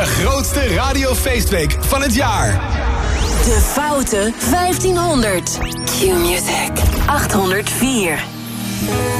De grootste radiofeestweek van het jaar. De Foute 1500. Q-Music 804.